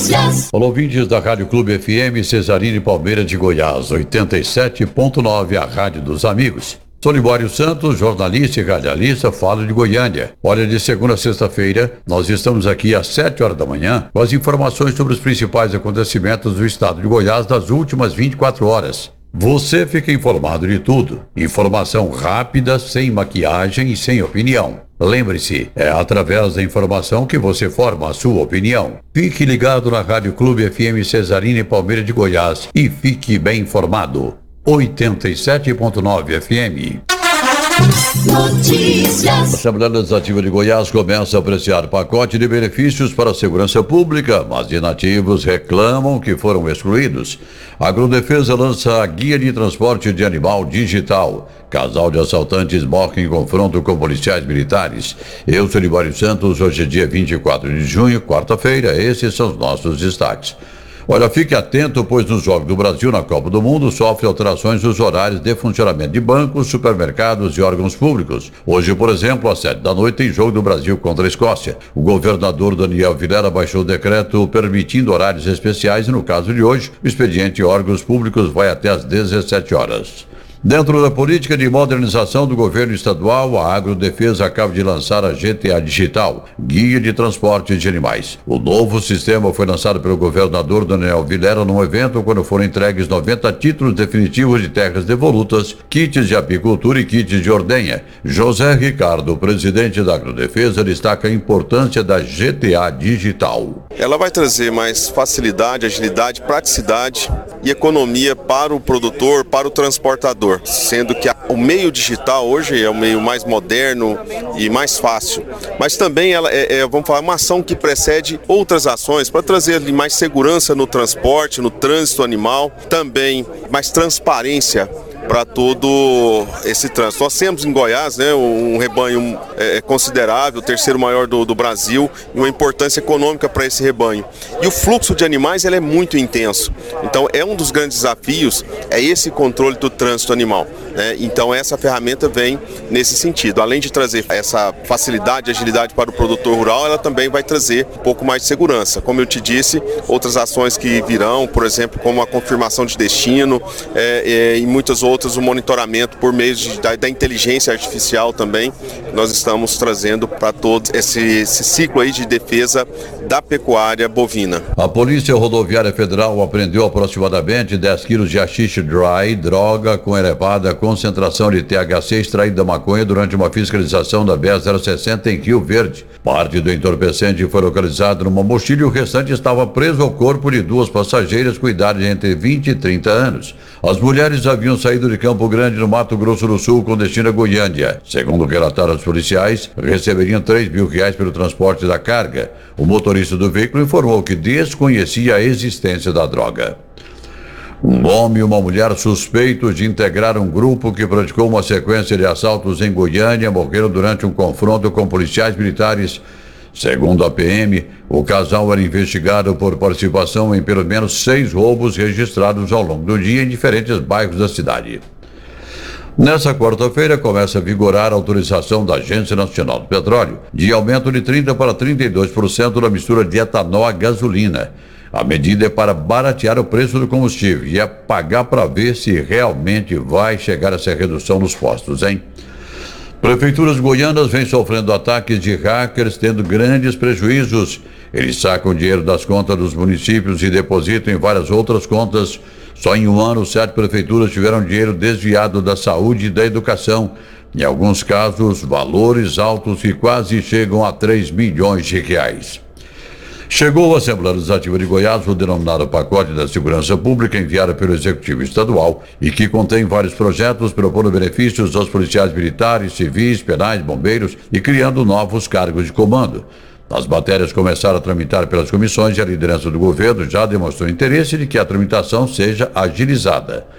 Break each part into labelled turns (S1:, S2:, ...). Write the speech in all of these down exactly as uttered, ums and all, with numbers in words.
S1: Notícias.
S2: Olá, ouvintes da Rádio Clube F M Cesarini Palmeira de Goiás, oitenta e sete ponto nove, a rádio dos amigos. Sou Libório Santos, jornalista e radialista, falo de Goiânia. Olha, de segunda a sexta-feira, nós estamos aqui às sete horas da manhã com as informações sobre os principais acontecimentos do estado de Goiás das últimas vinte e quatro horas. Você fica informado de tudo. Informação rápida, sem maquiagem e sem opinião. Lembre-se, é através da informação que você forma a sua opinião. Fique ligado na Rádio Clube F M Cesarini Palmeira de Goiás e fique bem informado. oitenta e sete ponto nove F M.
S1: Notícias.
S2: A Assembleia Legislativa de Goiás começa a apreciar pacote de benefícios para a segurança pública, mas inativos reclamam que foram excluídos. A Agrodefesa lança a Guia de Transporte de Animal Digital. Casal de assaltantes morre em confronto com policiais militares. Eu sou Libório Santos, hoje é dia vinte e quatro de junho, quarta-feira. Esses são os nossos destaques. Olha, fique atento, pois nos Jogos do Brasil na Copa do Mundo sofre alterações nos horários de funcionamento de bancos, supermercados e órgãos públicos. Hoje, por exemplo, às sete da noite, tem Jogo do Brasil contra a Escócia. O governador Daniel Vilela baixou o decreto permitindo horários especiais e, no caso de hoje, o expediente órgãos públicos vai até às dezessete horas. Dentro da política de modernização do governo estadual, a Agrodefesa acaba de lançar a G T A Digital, Guia de Transporte de Animais. O novo sistema foi lançado pelo governador Daniel Vilela num evento quando foram entregues noventa títulos definitivos de terras devolutas, kits de apicultura e kits de ordenha. José Ricardo, presidente da Agrodefesa, destaca a importância da G T A Digital.
S3: Ela vai trazer mais facilidade, agilidade, praticidade e economia para o produtor, para o transportador, sendo que o meio digital hoje é o meio mais moderno e mais fácil, mas também ela é, é vamos falar, uma ação que precede outras ações para trazer mais segurança no transporte, no trânsito animal, também mais transparência para todo esse trânsito. Nós temos em Goiás, né, um rebanho é, considerável, o terceiro maior do, do Brasil, e uma importância econômica para esse rebanho. E o fluxo de animais ele é muito intenso. Então, é um dos grandes desafios, é esse controle do trânsito animal. Né? Então, essa ferramenta vem nesse sentido. Além de trazer essa facilidade e agilidade para o produtor rural, ela também vai trazer um pouco mais de segurança. Como eu te disse, outras ações que virão, por exemplo, como a confirmação de destino é, é, e muitas outras outras, o monitoramento por meio de, da, da inteligência artificial também, nós estamos trazendo para todo esse, esse ciclo aí de defesa da pecuária bovina.
S2: A Polícia Rodoviária Federal apreendeu aproximadamente dez quilos de haxixe dry, droga com elevada concentração de T H C extraído da maconha durante uma fiscalização da B R zero sessenta em Rio Verde. Parte do entorpecente foi localizado numa mochila e o restante estava preso ao corpo de duas passageiras com idade entre vinte e trinta anos. As mulheres haviam saído de Campo Grande, no Mato Grosso do Sul, com destino a Goiânia. Segundo relataram os policiais, receberiam três mil reais pelo transporte da carga. O motorista do veículo informou que desconhecia a existência da droga. Um homem e uma mulher suspeitos de integrar um grupo que praticou uma sequência de assaltos em Goiânia morreram durante um confronto com policiais militares. Segundo a P M, o casal era investigado por participação em pelo menos seis roubos registrados ao longo do dia em diferentes bairros da cidade. Nessa quarta-feira começa a vigorar a autorização da Agência Nacional do Petróleo de aumento de trinta por cento para trinta e dois por cento da mistura de etanol à gasolina. A medida é para baratear o preço do combustível e é pagar para ver se realmente vai chegar essa redução nos postos, hein? Prefeituras goianas vêm sofrendo ataques de hackers, tendo grandes prejuízos. Eles sacam dinheiro das contas dos municípios e depositam em várias outras contas. Só em um ano, sete prefeituras tiveram dinheiro desviado da saúde e da educação. Em alguns casos, valores altos que quase chegam a três milhões de reais. Chegou à Assembleia Legislativa de Goiás o denominado pacote da segurança pública enviado pelo Executivo Estadual e que contém vários projetos propondo benefícios aos policiais militares, civis, penais, bombeiros e criando novos cargos de comando. As matérias começaram a tramitar pelas comissões e a liderança do governo já demonstrou interesse de que a tramitação seja agilizada.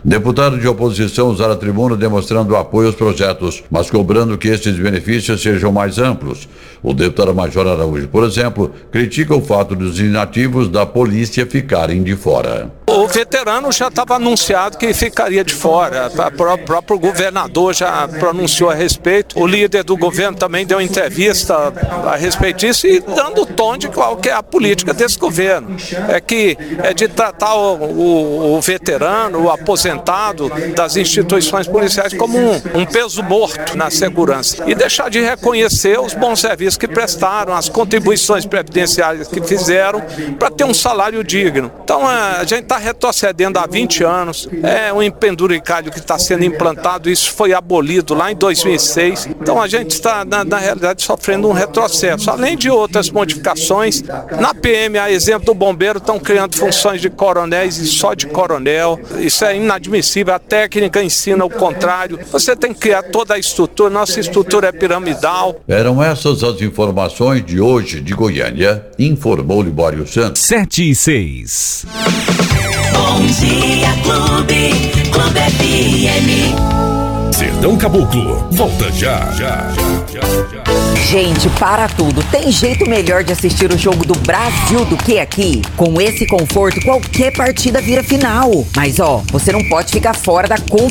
S2: Deputado de oposição usar a tribuna demonstrando apoio aos projetos, mas cobrando que estes benefícios sejam mais amplos. O deputado Major Araújo, por exemplo, critica o fato dos inativos da polícia ficarem de fora.
S1: O veterano já estava anunciado que ficaria de fora, o próprio governador já pronunciou a respeito, o líder do governo também deu entrevista a respeito disso e dando o tom de qual que é a política desse governo. É que é de tratar o, o, o veterano, o aposentado das instituições policiais como um, um peso morto na segurança e deixar de reconhecer os bons serviços que prestaram, as contribuições previdenciárias que fizeram para ter um salário digno. Então a gente está retrocedendo há vinte anos, é um penduricalho que está sendo implantado, isso foi abolido lá em dois mil e seis, então a gente está na, na realidade sofrendo um retrocesso, além de outras modificações. Na P M, a exemplo do bombeiro, estão criando funções de coronéis e só de coronel, isso é inadmissível, a técnica ensina o contrário, você tem que criar toda a estrutura, nossa estrutura é piramidal.
S2: Eram essas as informações de hoje de Goiânia, informou Libório Santos.
S4: sete e seis.
S5: Bom dia, Clube, Clube F M.
S4: Sertão Caboclo, volta já, já, já, já.
S6: Gente, para tudo. Tem jeito melhor de assistir o jogo do Brasil do que aqui? Com esse conforto, qualquer partida vira final. Mas ó, você não pode ficar fora da